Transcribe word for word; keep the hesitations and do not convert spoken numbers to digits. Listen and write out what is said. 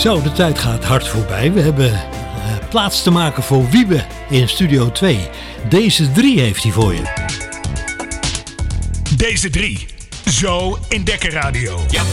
Zo, de tijd gaat hard voorbij. We hebben uh, plaats te maken voor Wiebe in Studio twee. Deze drie heeft hij voor je. Deze drie. Zo in Dekker Radio. Ja.